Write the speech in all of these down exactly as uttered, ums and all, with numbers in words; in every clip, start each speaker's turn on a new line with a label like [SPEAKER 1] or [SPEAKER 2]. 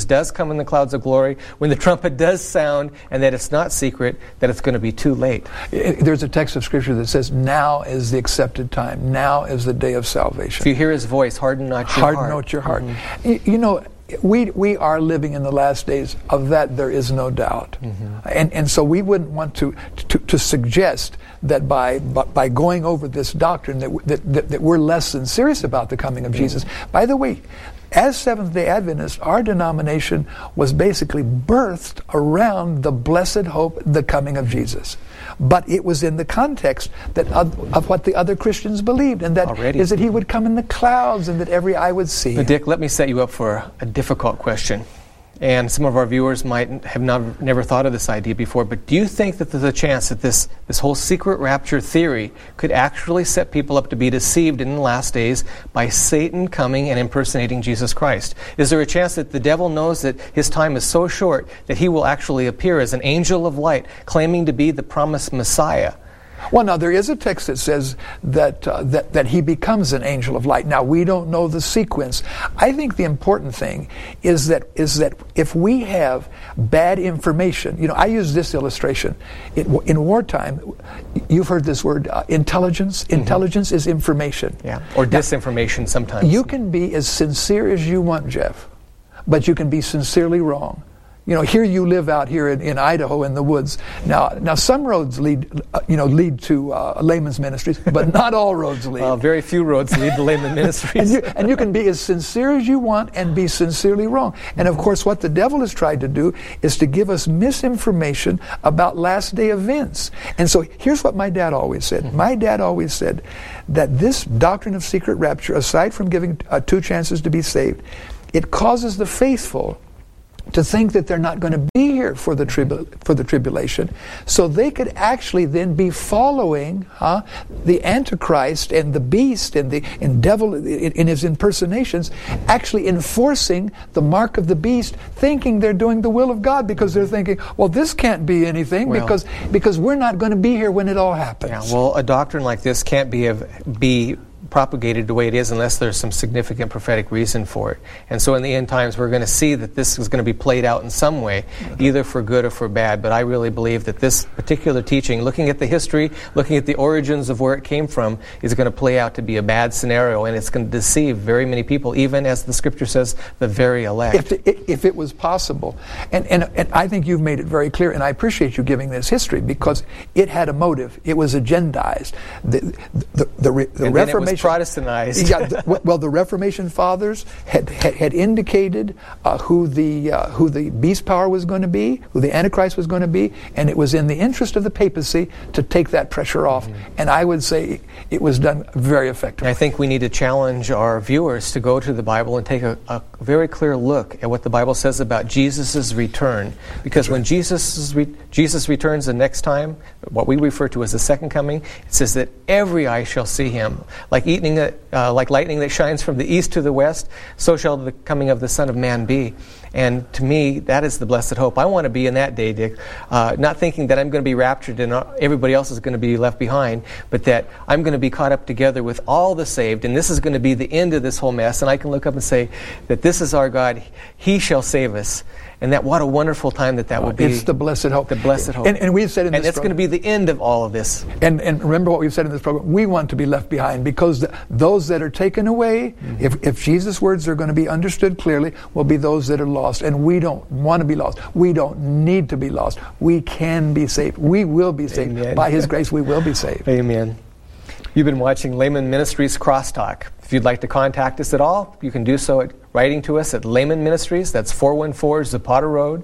[SPEAKER 1] does come in the clouds of glory, when the trumpet does sound, and that it's not secret, that it's going to be too late.
[SPEAKER 2] There's a text of Scripture that says, now is the accepted time. Now is the day of salvation.
[SPEAKER 1] If you hear His voice, harden not your
[SPEAKER 2] harden
[SPEAKER 1] heart.
[SPEAKER 2] Harden not your heart.
[SPEAKER 1] Mm-hmm.
[SPEAKER 2] You, you know, we we are living in the last days. Of that, there is no doubt. Mm-hmm. And and so we wouldn't want to to, to suggest that by, by by going over this doctrine that, that that that we're less than serious about the coming of mm-hmm. Jesus. By the way, as Seventh-day Adventists, our denomination was basically birthed around the blessed hope, the coming of Jesus. But it was in the context that of, of what the other Christians believed, and that Already. is that He would come in the clouds and that every eye would see
[SPEAKER 1] Now,
[SPEAKER 2] Him.
[SPEAKER 1] Dick, let me set you up for a difficult question. And some of our viewers might have not, never thought of this idea before, but do you think that there's a chance that this, this whole secret rapture theory could actually set people up to be deceived in the last days by Satan coming and impersonating Jesus Christ? Is there a chance that the devil knows that his time is so short that he will actually appear as an angel of light, claiming to be the promised Messiah?
[SPEAKER 2] Well, now, there is a text that says that, uh, that that he becomes an angel of light. Now, we don't know the sequence. I think the important thing is that is that if we have bad information, you know, I use this illustration. It, in wartime, you've heard this word, uh, intelligence. Mm-hmm. Intelligence is information.
[SPEAKER 1] Yeah, or disinformation now, sometimes.
[SPEAKER 2] You can be as sincere as you want, Jeff, but you can be sincerely wrong. You know, here you live out here in, in Idaho in the woods. Now, now some roads lead, uh, you know, lead to uh, layman's ministries, but not all roads lead.
[SPEAKER 1] Well, very few roads lead to layman ministries.
[SPEAKER 2] and, you, and you can be as sincere as you want and be sincerely wrong. And of course, what the devil has tried to do is to give us misinformation about last day events. And so here's what my dad always said. Mm-hmm. My dad always said that this doctrine of secret rapture, aside from giving uh, two chances to be saved, it causes the faithful to think that they're not going to be here for the tribu- for the tribulation, so they could actually then be following huh, the Antichrist and the beast and the and devil in, in his impersonations, actually enforcing the mark of the beast, thinking they're doing the will of God because they're thinking, well, this can't be anything well, because because we're not going to be here when it all happens.
[SPEAKER 1] Yeah, well, a doctrine like this can't be of, be propagated the way it is unless there's some significant prophetic reason for it. And so in the end times, we're going to see that this is going to be played out in some way, either for good or for bad. But I really believe that this particular teaching, looking at the history, looking at the origins of where it came from, is going to play out to be a bad scenario, and it's going to deceive very many people, even as the Scripture says, the very elect.
[SPEAKER 2] If, the, if it was possible. And, and, and I think you've made it very clear, and I appreciate you giving this history, because it had a motive. It was agendized. The, the, the, the, the Reformation
[SPEAKER 1] Protestantized.
[SPEAKER 2] yeah, the, well, the Reformation fathers had had, had indicated uh, who the uh, who the beast power was going to be, who the Antichrist was going to be, and it was in the interest of the papacy to take that pressure off. Mm-hmm. And I would say it was done very effectively.
[SPEAKER 1] I think we need to challenge our viewers to go to the Bible and take a, a very clear look at what the Bible says about Jesus' return. Because when Jesus re- Jesus returns the next time, what we refer to as the second coming, it says that every eye shall see Him. Like eating a, uh, like lightning that shines from the east to the west, so shall the coming of the Son of Man be. And to me, that is the blessed hope. I want to be in that day, Dick, uh, not thinking that I'm going to be raptured and everybody else is going to be left behind, but that I'm going to be caught up together with all the saved, and this is going to be the end of this whole mess, and I can look up and say that this is our God. He shall save us. And that what a wonderful time that that will be.
[SPEAKER 2] It's the blessed hope.
[SPEAKER 1] The blessed hope.
[SPEAKER 2] And, and we've said in
[SPEAKER 1] and
[SPEAKER 2] this
[SPEAKER 1] it's going to be the end of all of this.
[SPEAKER 2] And and remember what we've said in this program. We want to be left behind, because the, those that are taken away, mm-hmm. if, if Jesus' words are going to be understood clearly, will be those that are lost. And we don't want to be lost. We don't need to be lost. We can be saved. We will be saved.
[SPEAKER 1] Amen.
[SPEAKER 2] By His grace, we will be saved.
[SPEAKER 1] Amen. You've been watching Layman Ministries Crosstalk. If you'd like to contact us at all, you can do so at writing to us at Layman Ministries. That's four one four Zapata Road,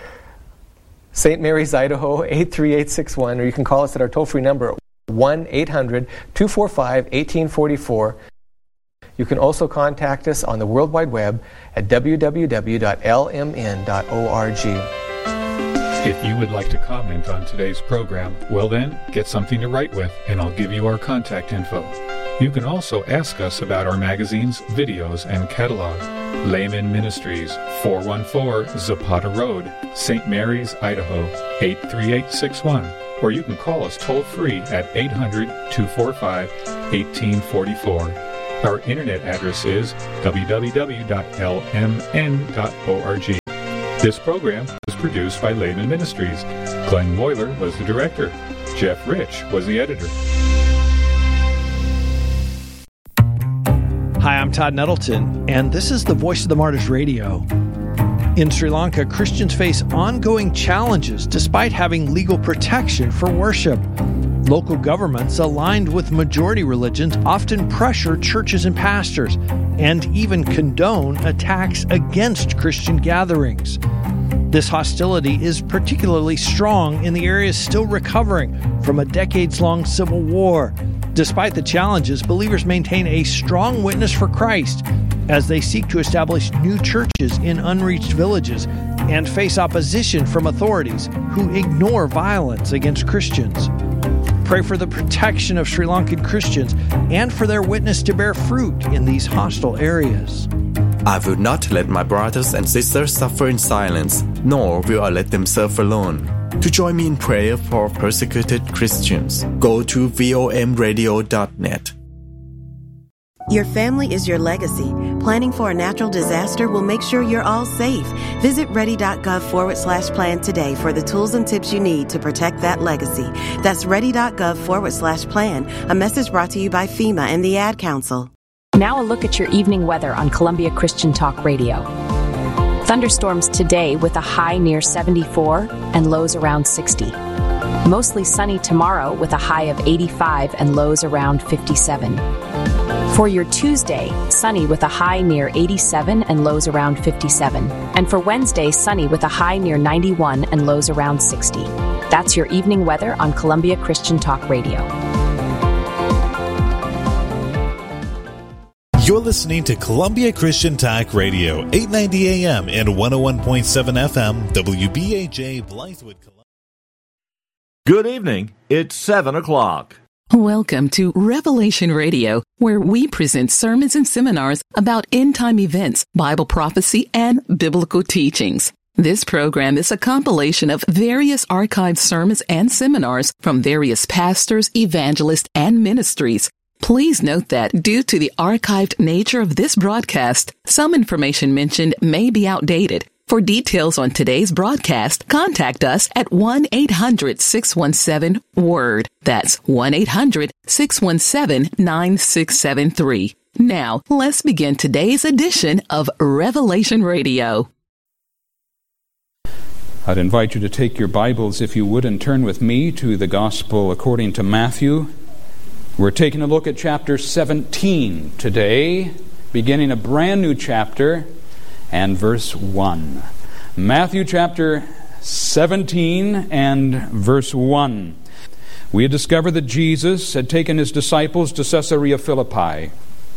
[SPEAKER 1] Saint Mary's, Idaho, eight three eight six one. Or you can call us at our toll-free number at one eight hundred two four five one eight four four. You can also contact us on the World Wide Web at w w w dot l m n dot org.
[SPEAKER 3] If you would like to comment on today's program, well then, get something to write with, and I'll give you our contact info. You can also ask us about our magazines, videos, and catalog. Layman Ministries, four one four Zapata Road, Saint Mary's, Idaho, eight three eight six one. Or you can call us toll-free at eight hundred two four five one eight four four. Our internet address is w w w dot l m n dot org. This program was produced by Layman Ministries. Glenn Moyler was the director. Jeff Rich was the editor.
[SPEAKER 4] Hi, I'm Todd Nettleton, and this is the Voice of the Martyrs Radio. In Sri Lanka, Christians face ongoing challenges despite having legal protection for worship. Local governments aligned with majority religions often pressure churches and pastors, and even condone attacks against Christian gatherings. This hostility is particularly strong in the areas still recovering from a decades-long civil war. Despite the challenges, believers maintain a strong witness for Christ as they seek to establish new churches in unreached villages and face opposition from authorities who ignore violence against Christians. Pray for the protection of Sri Lankan Christians and for their witness to bear fruit in these hostile areas.
[SPEAKER 5] I will not let my brothers and sisters suffer in silence, nor will I let them serve alone. To join me in prayer for persecuted Christians, go to vom radio dot net.
[SPEAKER 6] Your family is your legacy. Planning for a natural disaster will make sure you're all safe. Visit ready.gov forward slash plan today for the tools and tips you need to protect that legacy. That's ready.gov forward slash plan. A message brought to you by FEMA and the Ad Council.
[SPEAKER 7] Now a look at your evening weather on Columbia Christian Talk Radio. Thunderstorms today with a high near seventy-four and lows around sixty. Mostly sunny tomorrow with a high of eighty-five and lows around fifty-seven. For your Tuesday, sunny with a high near eighty-seven and lows around fifty-seven. And for Wednesday, sunny with a high near ninety-one and lows around sixty. That's your evening weather on Columbia Christian Talk Radio.
[SPEAKER 8] You're listening to Columbia Christian Talk Radio, eight ninety A M and one oh one point seven F M, W B A J, Blythewood, Columbia.
[SPEAKER 9] Good evening. It's seven o'clock.
[SPEAKER 10] Welcome to Revelation Radio, where we present sermons and seminars about end-time events, Bible prophecy, and biblical teachings. This program is a compilation of various archived sermons and seminars from various pastors, evangelists, and ministries. Please note that due to the archived nature of this broadcast, some information mentioned may be outdated. For details on today's broadcast, contact us at one eight hundred six one seven WORD. That's one eight hundred six one seven nine six seven three. Now, let's begin today's edition of Revelation Radio.
[SPEAKER 11] I'd invite you to take your Bibles, if you would, and turn with me to the Gospel according to Matthew. We're taking a look at chapter seventeen today, beginning a brand new chapter, and verse one. Matthew chapter seventeen and verse one. We had discovered that Jesus had taken his disciples to Caesarea Philippi.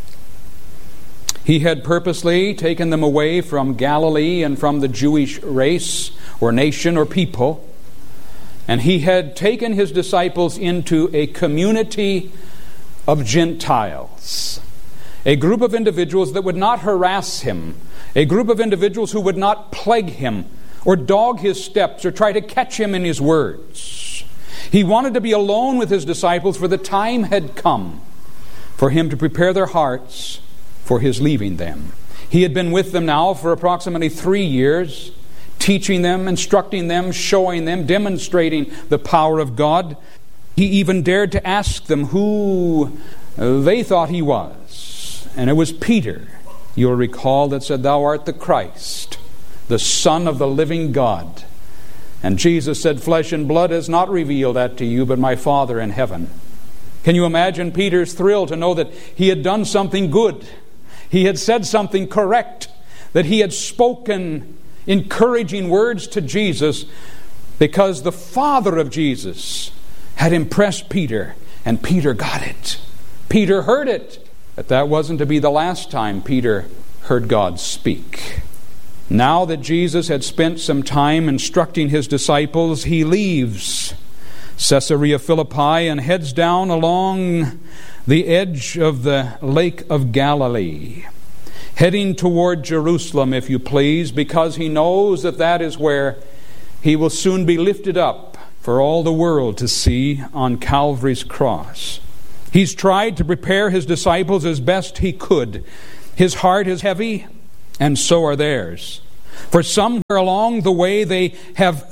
[SPEAKER 11] He had purposely taken them away from Galilee and from the Jewish race or nation or people, and he had taken his disciples into a community of Gentiles, a group of individuals that would not harass him, a group of individuals who would not plague him or dog his steps or try to catch him in his words. He wanted to be alone with his disciples, for the time had come for him to prepare their hearts for his leaving them. He had been with them now for approximately three years, teaching them, instructing them, showing them, demonstrating the power of God. He even dared to ask them who they thought he was. And it was Peter, you'll recall, that said, "Thou art the Christ, the Son of the living God." And Jesus said, "Flesh and blood has not revealed that to you, but my Father in heaven." Can you imagine Peter's thrill to know that he had done something good? He had said something correct, that he had spoken encouraging words to Jesus, because the Father of Jesus had impressed Peter, and Peter got it. Peter heard it. But that wasn't to be the last time Peter heard God speak. Now that Jesus had spent some time instructing his disciples, he leaves Caesarea Philippi and heads down along the edge of the Lake of Galilee, heading toward Jerusalem, if you please, because he knows that that is where he will soon be lifted up for all the world to see on Calvary's cross. He's tried to prepare his disciples as best he could. His heart is heavy, and so are theirs. For somewhere along the way they have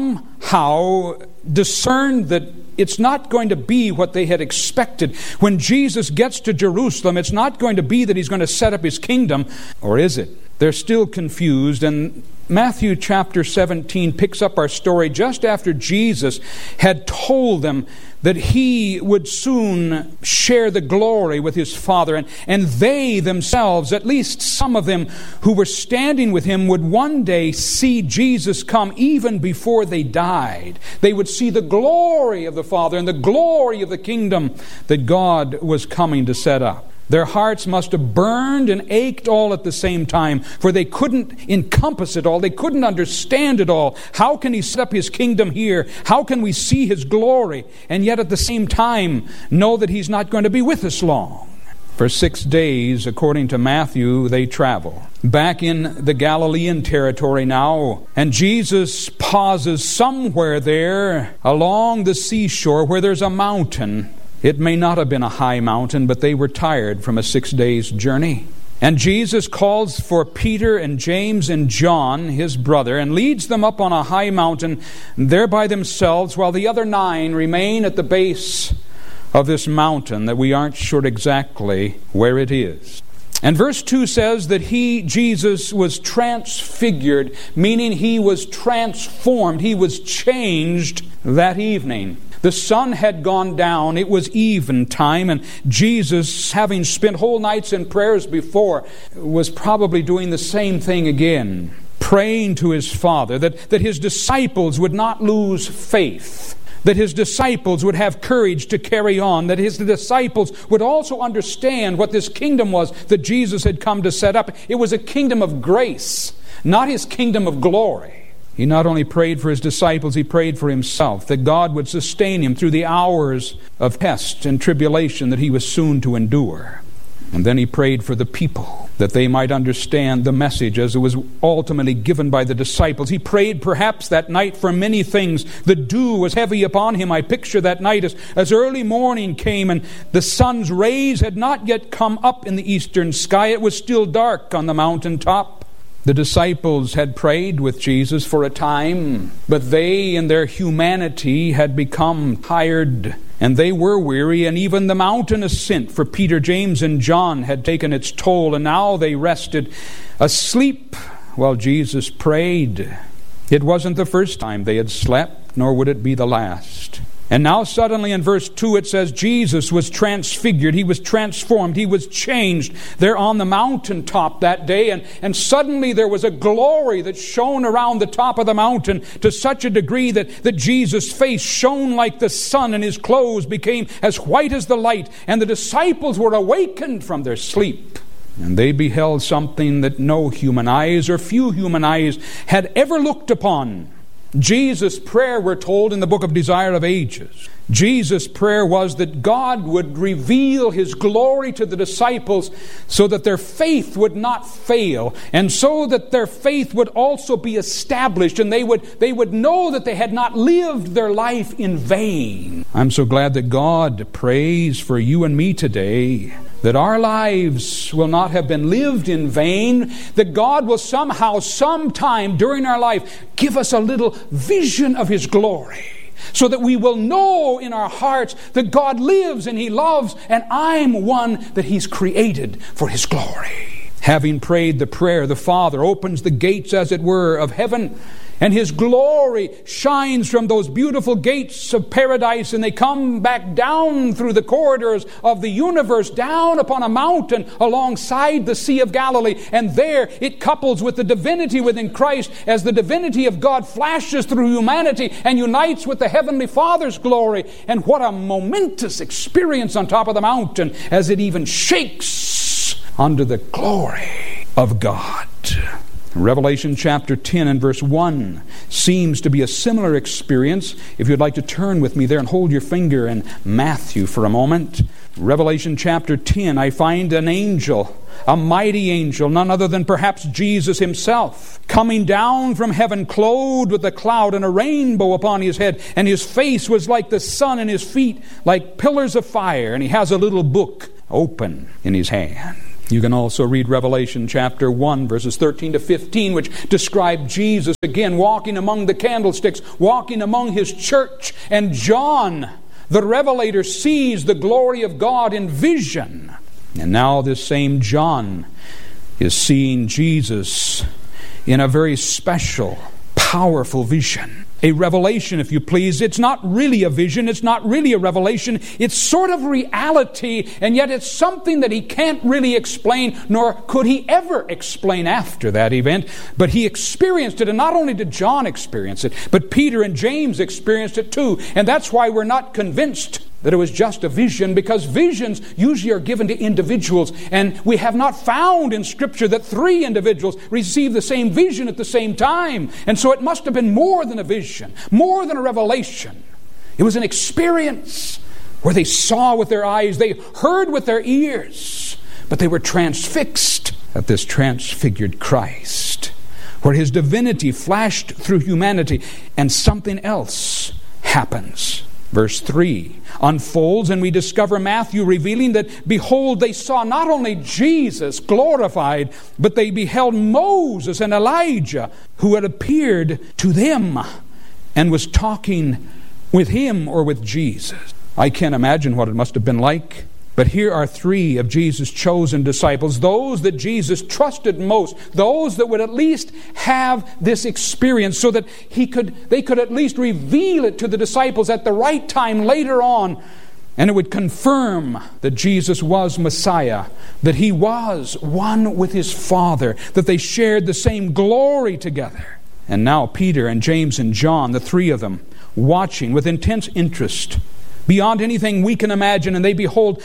[SPEAKER 11] somehow discerned that it's not going to be what they had expected. When Jesus gets to Jerusalem, it's not going to be that he's going to set up his kingdom, or is it? They're still confused, and Matthew chapter seventeen picks up our story just after Jesus had told them that he would soon share the glory with his Father, and, and they themselves, at least some of them who were standing with him, would one day see Jesus come even before they died. They would see the glory of the Father and the glory of the kingdom that God was coming to set up. Their hearts must have burned and ached all at the same time, for they couldn't encompass it all. They couldn't understand it all. How can he set up his kingdom here? How can we see his glory and yet at the same time know that he's not going to be with us long? For six days, according to Matthew, they travel. Back in the Galilean territory now, and Jesus pauses somewhere there along the seashore where there's a mountain. It may not have been a high mountain, but they were tired from a six days journey. And Jesus calls for Peter and James and John, his brother, and leads them up on a high mountain there by themselves, while the other nine remain at the base of this mountain that we aren't sure exactly where it is. And verse two says that he, Jesus, was transfigured, meaning he was transformed. He was changed that evening. The sun had gone down. It was eventime, and Jesus, having spent whole nights in prayers before, was probably doing the same thing again, praying to his Father that, that his disciples would not lose faith, that his disciples would have courage to carry on, that his disciples would also understand what this kingdom was that Jesus had come to set up. It was a kingdom of grace, not his kingdom of glory. He not only prayed for his disciples, he prayed for himself, that God would sustain him through the hours of test and tribulation that he was soon to endure. And then he prayed for the people, that they might understand the message as it was ultimately given by the disciples. He prayed perhaps that night for many things. The dew was heavy upon him. I picture that night as, as early morning came and the sun's rays had not yet come up in the eastern sky. It was still dark on the mountaintop. The disciples had prayed with Jesus for a time, but they in their humanity had become tired, and they were weary, and even the mountain ascent for Peter, James, and John had taken its toll, and now they rested asleep while Jesus prayed. It wasn't the first time they had slept, nor would it be the last. And now suddenly in verse two it says Jesus was transfigured. He was transformed. He was changed there on the mountaintop that day. And, and suddenly there was a glory that shone around the top of the mountain to such a degree that, that Jesus' face shone like the sun and his clothes became as white as the light. And the disciples were awakened from their sleep. And they beheld something that no human eyes or few human eyes had ever looked upon. Jesus' prayer, we're told in the book of Desire of Ages, Jesus' prayer was that God would reveal his glory to the disciples so that their faith would not fail, and so that their faith would also be established, and they would, they would know that they had not lived their life in vain. I'm so glad that God prays for you and me today, that our lives will not have been lived in vain, that God will somehow, sometime during our life, give us a little vision of his glory, so that we will know in our hearts that God lives and he loves, and I'm one that he's created for his glory. Having prayed the prayer, the Father opens the gates, as it were, of heaven, and his glory shines from those beautiful gates of paradise, and they come back down through the corridors of the universe, down upon a mountain alongside the Sea of Galilee. And there it couples with the divinity within Christ, as the divinity of God flashes through humanity and unites with the Heavenly Father's glory. And what a momentous experience on top of the mountain, as it even shakes under the glory of God. Revelation chapter ten and verse one seems to be a similar experience. If you'd like to turn with me there and hold your finger in Matthew for a moment. Revelation chapter ten, I find an angel, a mighty angel, none other than perhaps Jesus himself, coming down from heaven, clothed with a cloud and a rainbow upon his head, and his face was like the sun, and his feet like pillars of fire, and he has a little book open in his hand. You can also read Revelation chapter one, verses thirteen to fifteen, which describe Jesus again walking among the candlesticks, walking among his church. And John, the revelator, sees the glory of God in vision. And now this same John is seeing Jesus in a very special, powerful vision. A revelation, if you please. It's not really a vision. It's not really a revelation. It's sort of reality, and yet it's something that he can't really explain, nor could he ever explain after that event. But he experienced it, and not only did John experience it, but Peter and James experienced it too. And that's why we're not convinced that it was just a vision, because visions usually are given to individuals, and we have not found in Scripture that three individuals received the same vision at the same time. And so it must have been more than a vision, more than a revelation. It was an experience where they saw with their eyes, they heard with their ears, but they were transfixed at this transfigured Christ, where his divinity flashed through humanity, and something else happens. Verse three unfolds, and we discover Matthew revealing that, behold, they saw not only Jesus glorified, but they beheld Moses and Elijah, who had appeared to them and was talking with him or with Jesus. I can't imagine what it must have been like. But here are three of Jesus' chosen disciples, those that Jesus trusted most, those that would at least have this experience so that he could, they could at least reveal it to the disciples at the right time later on. And it would confirm that Jesus was Messiah, that he was one with his Father, that they shared the same glory together. And now Peter and James and John, the three of them, watching with intense interest, beyond anything we can imagine, and they behold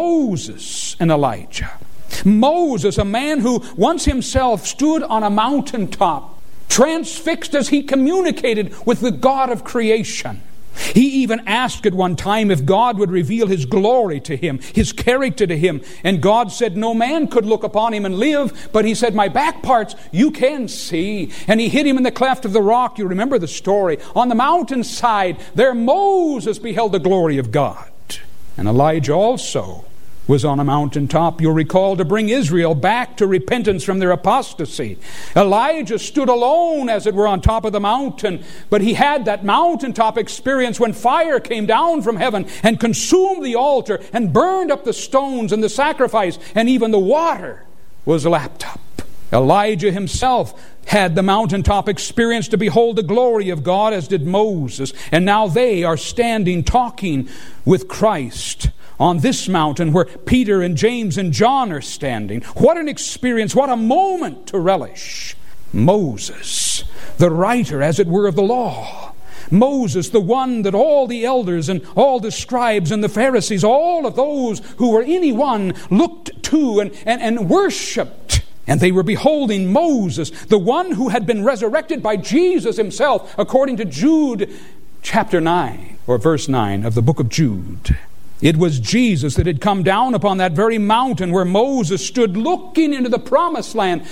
[SPEAKER 11] Moses and Elijah. Moses, a man who once himself stood on a mountaintop, transfixed as he communicated with the God of creation. He even asked at one time if God would reveal his glory to him, his character to him. And God said no man could look upon him and live, but he said, my back parts you can see. And he hid him in the cleft of the rock. You remember the story. On the mountainside, there Moses beheld the glory of God. And Elijah also was on a mountaintop, you'll recall, to bring Israel back to repentance from their apostasy. Elijah stood alone, as it were, on top of the mountain, but he had that mountaintop experience when fire came down from heaven and consumed the altar and burned up the stones and the sacrifice, and even the water was lapped up. Elijah himself had the mountaintop experience to behold the glory of God, as did Moses. And now they are standing talking with Christ on this mountain where Peter and James and John are standing. What an experience, what a moment to relish. Moses, the writer, as it were, of the law. Moses, the one that all the elders and all the scribes and the Pharisees, all of those who were anyone, looked to and, and, and worshipped. And they were beholding Moses, the one who had been resurrected by Jesus himself, according to Jude chapter nine, or verse nine of the book of Jude. It was Jesus that had come down upon that very mountain where Moses stood looking into the promised land.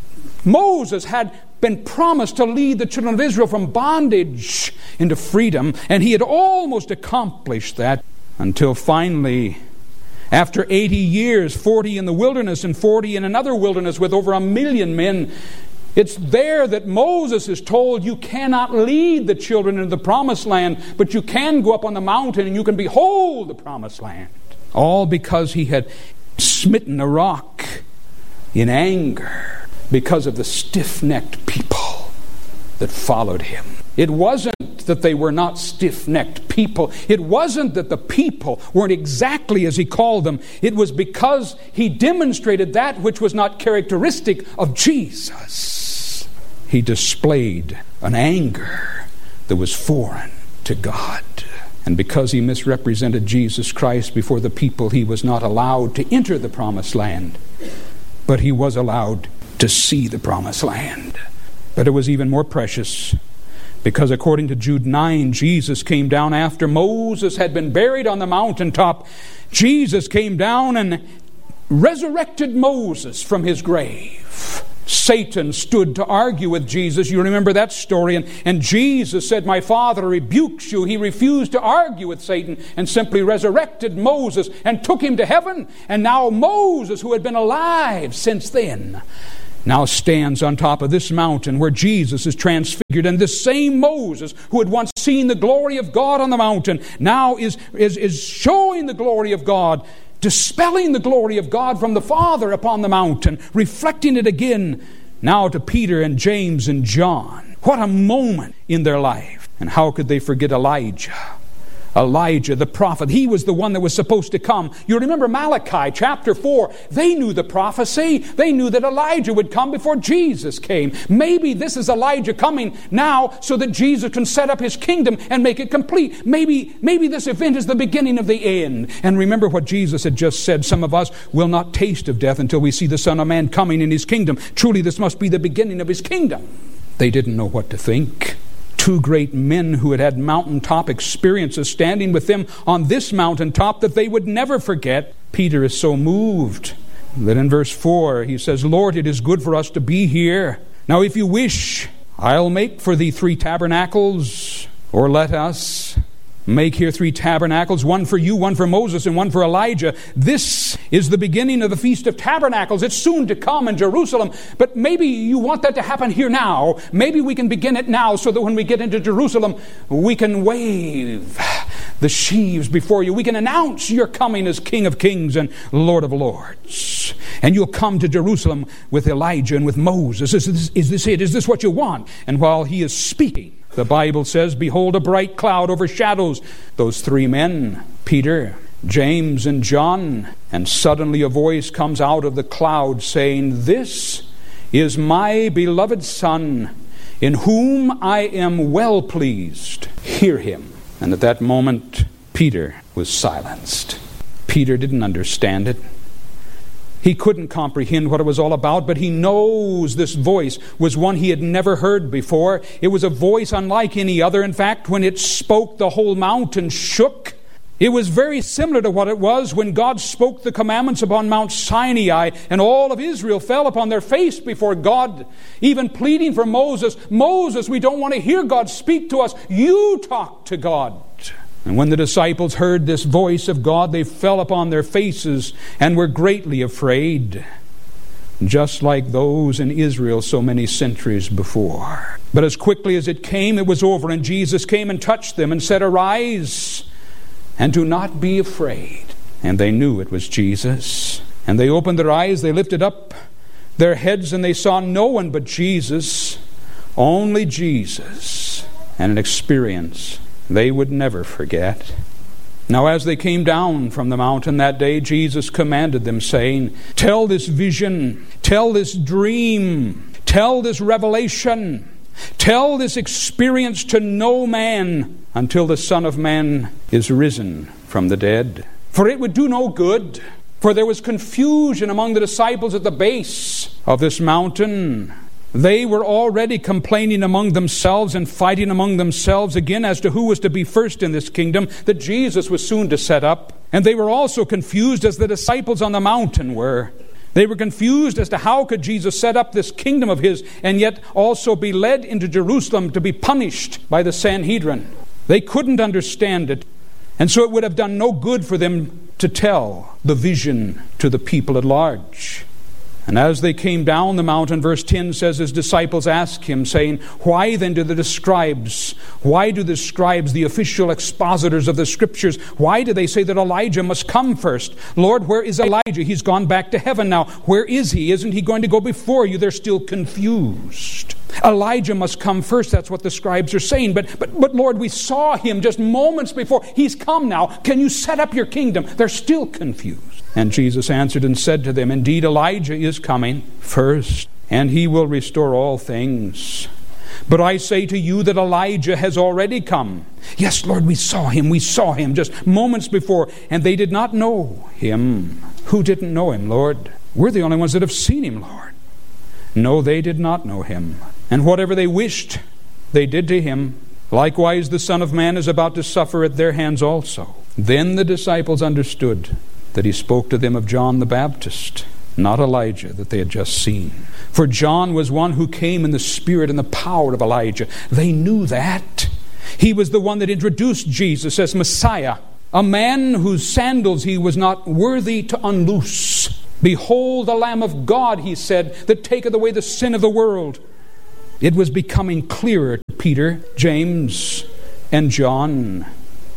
[SPEAKER 11] Moses had been promised to lead the children of Israel from bondage into freedom, and he had almost accomplished that until finally, after eighty years, forty in the wilderness and forty in another wilderness with over a million men, it's there that Moses is told, you cannot lead the children into the promised land, but you can go up on the mountain and you can behold the promised land. All because he had smitten a rock in anger because of the stiff-necked people that followed him. It wasn't that they were not stiff-necked people. It wasn't that the people weren't exactly as he called them. It was because he demonstrated that which was not characteristic of Jesus. He displayed an anger that was foreign to God. And because he misrepresented Jesus Christ before the people, he was not allowed to enter the promised land. But he was allowed to see the promised land. But it was even more precious, because according to Jude nine, Jesus came down after Moses had been buried on the mountaintop. Jesus came down and resurrected Moses from his grave. Satan stood to argue with Jesus. You remember that story. And, and Jesus said, "My Father rebukes you." He refused to argue with Satan and simply resurrected Moses and took him to heaven. And now Moses, who had been alive since then, now stands on top of this mountain where Jesus is transfigured. And this same Moses, who had once seen the glory of God on the mountain, now is, is, is showing the glory of God, dispelling the glory of God from the Father upon the mountain, reflecting it again now to Peter and James and John. What a moment in their life. And how could they forget Elijah? Elijah, the prophet, he was the one that was supposed to come. You remember Malachi chapter four. They knew the prophecy. They knew that Elijah would come before Jesus came. Maybe this is Elijah coming now so that Jesus can set up his kingdom and make it complete. Maybe, maybe this event is the beginning of the end. And remember what Jesus had just said. Some of us will not taste of death until we see the Son of Man coming in his kingdom. Truly, this must be the beginning of his kingdom. They didn't know what to think. Two great men who had had mountaintop experiences standing with them on this mountaintop that they would never forget. Peter is so moved that in verse four he says, "Lord, it is good for us to be here. Now if you wish, I'll make for thee three tabernacles, or let us make here three tabernacles, one for you, one for Moses, and one for Elijah." This is the beginning of the Feast of Tabernacles. It's soon to come in Jerusalem. But maybe you want that to happen here now. Maybe we can begin it now so that when we get into Jerusalem, we can wave the sheaves before you. We can announce your coming as King of Kings and Lord of Lords. And you'll come to Jerusalem with Elijah and with Moses. Is this, is this it? Is this what you want? And while he is speaking, the Bible says, "Behold, a bright cloud overshadows those three men, Peter, James, and John. And suddenly a voice comes out of the cloud saying, 'This is my beloved Son, in whom I am well pleased. Hear him.'" And at that moment, Peter was silenced. Peter didn't understand it. He couldn't comprehend what it was all about, but he knows this voice was one he had never heard before. It was a voice unlike any other. In fact, when it spoke, the whole mountain shook. It was very similar to what it was when God spoke the commandments upon Mount Sinai, and all of Israel fell upon their face before God, even pleading for Moses, "Moses, we don't want to hear God speak to us. You talk to God." And when the disciples heard this voice of God, they fell upon their faces and were greatly afraid, just like those in Israel so many centuries before. But as quickly as it came, it was over, and Jesus came and touched them and said, "Arise, and do not be afraid." And they knew it was Jesus. And they opened their eyes, they lifted up their heads, and they saw no one but Jesus, only Jesus, and an experience they would never forget. Now as they came down from the mountain that day, Jesus commanded them, saying, "Tell this vision, tell this dream, tell this revelation, tell this experience to no man until the Son of Man is risen from the dead. For it would do no good, for there was confusion among the disciples at the base of this mountain. They were already complaining among themselves and fighting among themselves again as to who was to be first in this kingdom that Jesus was soon to set up. And they were also confused as the disciples on the mountain were. They were confused as to how could Jesus set up this kingdom of his and yet also be led into Jerusalem to be punished by the Sanhedrin. They couldn't understand it. And so it would have done no good for them to tell the vision to the people at large. And as they came down the mountain, verse ten says, his disciples asked him, saying, "Why then do the scribes, why do the scribes, the official expositors of the scriptures, why do they say that Elijah must come first? Lord, where is Elijah? He's gone back to heaven now. Where is he? Isn't he going to go before you?" They're still confused. Elijah must come first. That's what the scribes are saying. But, but, but Lord, we saw him just moments before. He's come now. Can you set up your kingdom? They're still confused. And Jesus answered and said to them, "Indeed, Elijah is coming first, and he will restore all things. But I say to you that Elijah has already come. Yes, Lord, we saw him. We saw him just moments before, and they did not know him." Who didn't know him, Lord? We're the only ones that have seen him, Lord. No, they did not know him. And whatever they wished, they did to him. Likewise, the Son of Man is about to suffer at their hands also. Then the disciples understood that he spoke to them of John the Baptist. not Elijah that they had just seen. For John was one who came in the spirit and the power of Elijah. They knew that. He was the one that introduced Jesus as Messiah, a man whose sandals he was not worthy to unloose. Behold the Lamb of God, he said, that taketh away the sin of the world. It was becoming clearer to Peter, James, and John.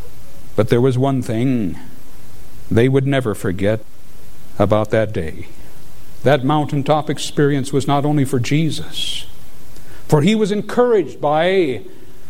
[SPEAKER 11] But there was one thing they would never forget about that day. That mountaintop experience was not only for Jesus, for he was encouraged by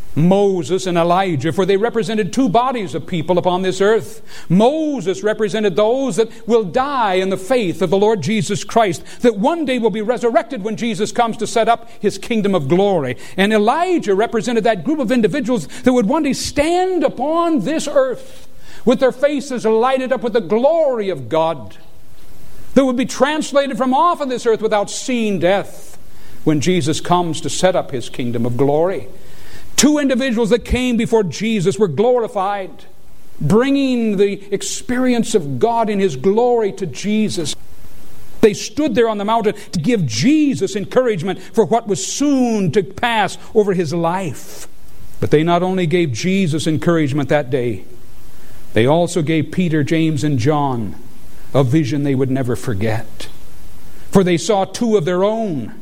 [SPEAKER 11] Moses and Elijah, for they represented two bodies of people upon this earth. Moses represented those that will die in the faith of the Lord Jesus Christ, that one day will be resurrected when Jesus comes to set up his kingdom of glory. And Elijah represented that group of individuals that would one day stand upon this earth with their faces lighted up with the glory of God, that would be translated from off of this earth without seeing death when Jesus comes to set up his kingdom of glory. Two individuals that came before Jesus were glorified, bringing the experience of God in his glory to Jesus. They stood there on the mountain to give Jesus encouragement for what was soon to pass over his life. But they not only gave Jesus encouragement that day, they also gave Peter, James, and John a vision they would never forget. For they saw two of their own,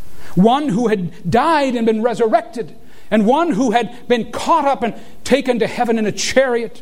[SPEAKER 11] one who had died and been resurrected, and one who had been caught up and taken to heaven in a chariot.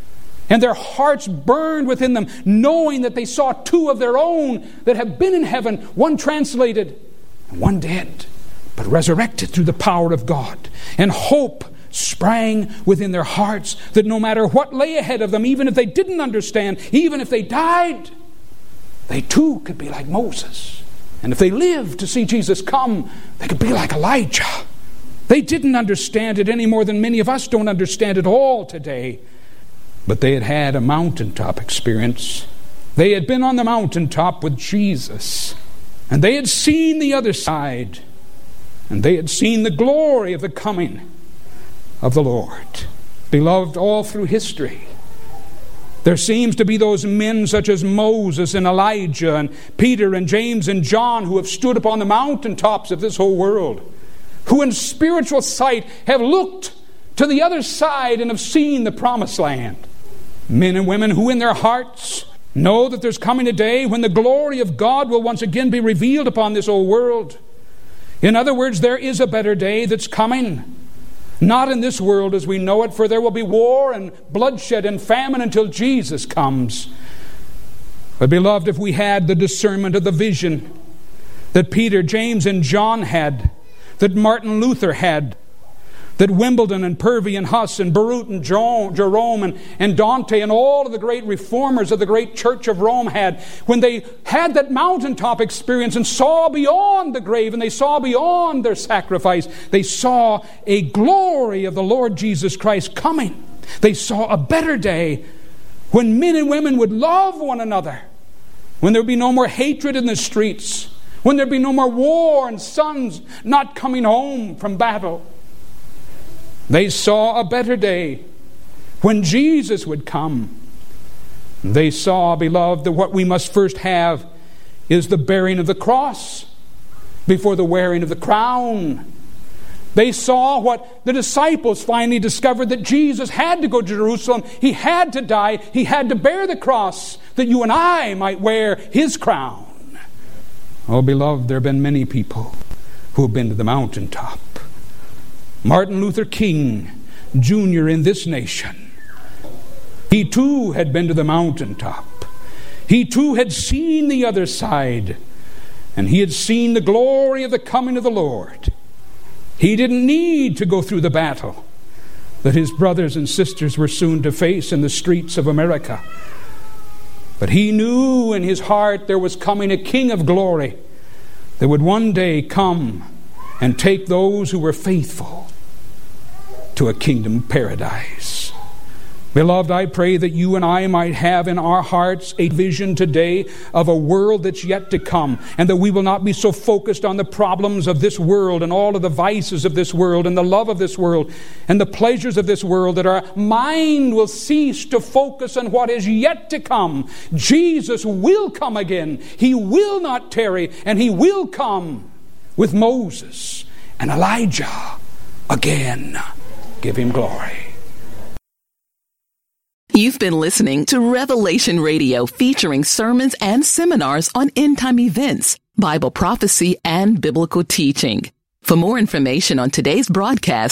[SPEAKER 11] And their hearts burned within them, knowing that they saw two of their own that have been in heaven, one translated and one dead, but resurrected through the power of God. And hope sprang within their hearts that no matter what lay ahead of them, even if they didn't understand, even if they died, they too could be like Moses. And if they lived to see Jesus come, they could be like Elijah. They didn't understand it any more than many of us don't understand it all today. But they had had a mountaintop experience. They had been on the mountaintop with Jesus. And they had seen the other side. And they had seen the glory of the coming of the Lord. Beloved, all through history, there seems to be those men such as Moses and Elijah and Peter and James and John who have stood upon the mountaintops of this whole world, who in spiritual sight have looked to the other side and have seen the promised land. Men and women who in their hearts know that there's coming a day when the glory of God will once again be revealed upon this old world. In other words, there is a better day that's coming. Not in this world as we know it, for there will be war and bloodshed and famine until Jesus comes. But beloved, if we had the discernment of the vision that Peter, James, and John had, that Martin Luther had, that Wimbledon and Purvey and Huss and Barut and Jerome and, and Dante and all of the great reformers of the great Church of Rome had, when they had that mountaintop experience and saw beyond the grave and they saw beyond their sacrifice, they saw a glory of the Lord Jesus Christ coming. They saw a better day when men and women would love one another, when there would be no more hatred in the streets, when there would be no more war and sons not coming home from battle. They saw a better day when Jesus would come. They saw, beloved, that what we must first have is the bearing of the cross before the wearing of the crown. They saw what the disciples finally discovered, that Jesus had to go to Jerusalem. He had to die. He had to bear the cross that you and I might wear his crown. Oh, beloved, there have been many people who have been to the mountaintop. Martin Luther King Junior in this nation, he too had been to the mountaintop. He too had seen the other side, and he had seen the glory of the coming of the Lord. He didn't need to go through the battle that his brothers and sisters were soon to face in the streets of America. But he knew in his heart there was coming a King of glory that would one day come and take those who were faithful to a kingdom paradise. Beloved, I pray that you and I might have in our hearts a vision today of a world that's yet to come, and that we will not be so focused on the problems of this world and all of the vices of this world and the love of this world and the pleasures of this world, that our mind will cease to focus on what is yet to come. Jesus will come again. He will not tarry, and He will come with Moses and Elijah again. Give Him glory.
[SPEAKER 10] You've been listening to Revelation Radio, featuring sermons and seminars on end-time events, Bible prophecy, and biblical teaching. For more information on today's broadcast,